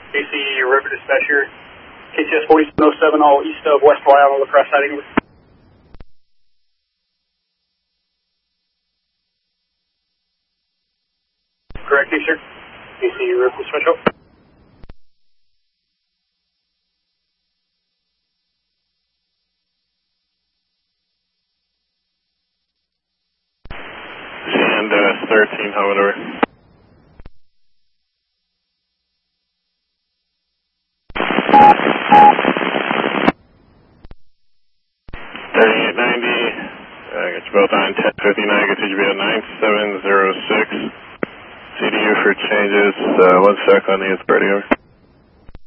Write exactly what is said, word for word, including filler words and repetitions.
A C River Dispatcher, K T S forty-seven oh seven, all east of West Lyle, lacrosse siding. Over. Correct, sir. A C River Dispatcher. And uh, thirteen, however. thirty-eight ninety, uh, get your belt on, ten fifty-nine, get you to be at nine seven zero six. C D U for changes, uh, one sec on the authority, over.